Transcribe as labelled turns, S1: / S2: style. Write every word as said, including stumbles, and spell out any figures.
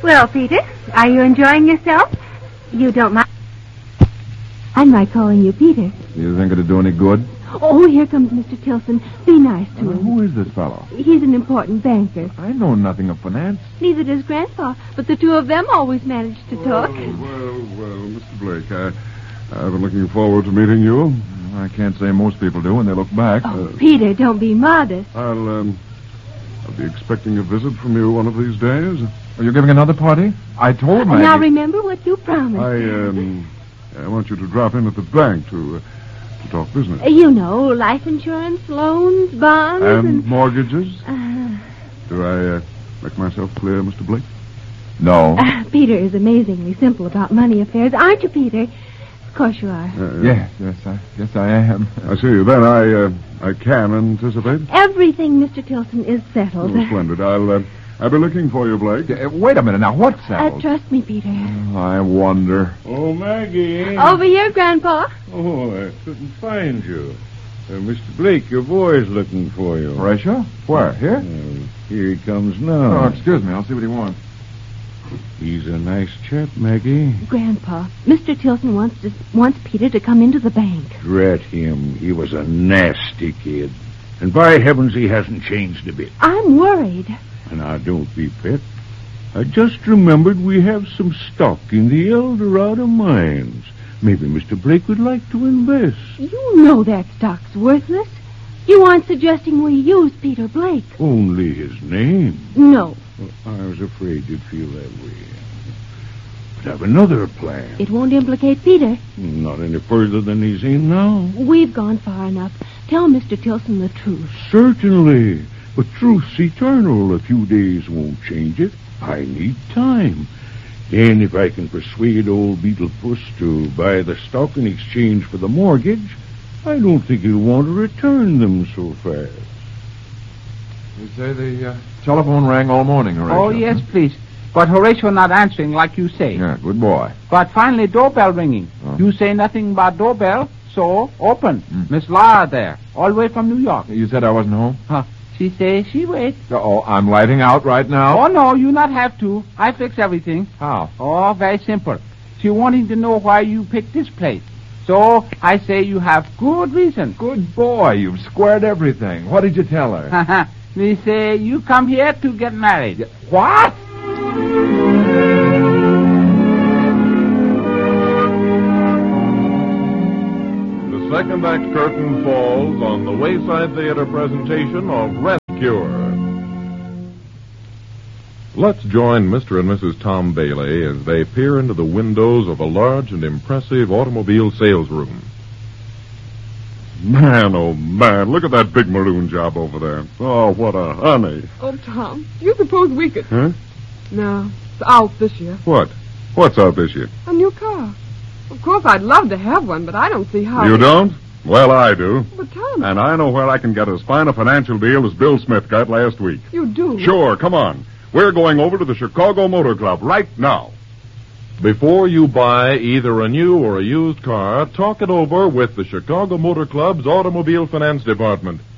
S1: Well, Peter, are you enjoying yourself? You don't mind? I might calling you Peter.
S2: You think it'd do any good?
S1: Oh, here comes Mister Tilson. Be nice to
S2: Uh,
S1: him.
S2: who is this fellow?
S1: He's an important banker.
S2: I know nothing of finance.
S1: Neither does Grandpa, but the two of them always manage to talk.
S3: Well, well, well, Mister Blake, I, I've been looking forward to meeting you.
S2: I can't say most people do when they look back.
S1: Oh, Peter, don't be modest.
S3: I'll, um, I'll be expecting a visit from you one of these days.
S2: Are you giving another party? I told Maggie.
S1: Now remember what you promised.
S3: I, um, I want you to drop in at the bank to, uh, to talk business.
S1: Uh, You know, life insurance, loans, bonds,
S3: And
S1: and...
S3: mortgages?
S1: Uh,
S3: Do I uh, make myself clear, Mister Blake?
S2: No.
S1: uh, Peter is amazingly simple about money affairs, aren't you, Peter? Of course you are.
S3: Uh,
S2: Yes, yes, I, yes, I am.
S3: I see. Then I, uh, I can anticipate.
S1: Everything, Mister Tilson, is settled.
S3: Oh, splendid. I'll, uh, I'll be looking for you, Blake.
S2: Uh, wait a minute now. What's
S1: Uh,
S2: settled?
S1: trust me, Peter.
S2: I wonder.
S4: Oh, Maggie.
S1: Over here, Grandpa.
S4: Oh, I couldn't find you. Uh, Mister Blake, your boy's looking for you.
S2: Horatio? Where? Here?
S4: Uh, here he comes
S2: Oh,
S4: now.
S2: excuse me. I'll see what he wants.
S4: He's a nice chap, Maggie.
S1: Grandpa, Mister Tilson wants to, wants Peter to come into the bank.
S4: Drat him. He was a nasty kid. And by heavens, he hasn't changed a bit.
S1: I'm worried.
S4: And now, don't be pet. I just remembered we have some stock in the El Dorado mines. Maybe Mister Blake would like to invest.
S1: You know that stock's worthless. You aren't suggesting we use Peter Blake.
S4: Only his name.
S1: No,
S4: Well, I was afraid you'd feel that way. But I've another plan.
S1: it won't implicate Peter.
S4: Not any further than he's in now.
S1: We've gone far enough. Tell Mister Tilson the truth.
S4: Certainly. But truth's eternal. A few days won't change it. I need time. Then if I can persuade old Beetlepuss to buy the stock in exchange for the mortgage, I don't think he'll want to return them so fast.
S2: You say the uh, telephone rang all morning, Horatio.
S5: Oh, yes, please. But Horatio not answering like you say.
S2: Yeah, good boy.
S5: But finally, doorbell ringing.
S2: Oh.
S5: You say nothing about doorbell, so open.
S2: Mm.
S5: Miss Lara there, all the way from New York.
S2: You said I wasn't home?
S5: Huh. She say she wait.
S2: Oh, I'm lighting out right now.
S5: Oh, no, you not have to. I fix everything.
S2: How?
S5: Oh, very simple. She wanting to know why you picked this place. So I say you have good reason.
S2: Good boy. You've squared everything. What did you tell her?
S5: We say you come here to get married.
S2: What?
S6: The second act curtain falls on the Wayside Theater presentation of Rescue. Let's join Mister and Missus Tom Bailey as they peer into the windows of a large and impressive automobile sales room.
S3: Man, oh, man, look at that big maroon job over there. Oh, what a honey.
S7: Oh, Tom, do you suppose we could...
S3: Huh?
S7: No, it's out this year.
S3: What? What's out this year?
S7: A new car. Of course, I'd love to have one, but I don't see how...
S3: You don't? Well, I do.
S7: But, Tom...
S3: And I know where I can get as fine a financial deal as Bill Smith got last week.
S7: You do?
S3: Sure, come on. We're going over to the Chicago Motor Club right now.
S6: Before you buy either a new or a used car, talk it over with the Chicago Motor Club's Automobile Finance Department.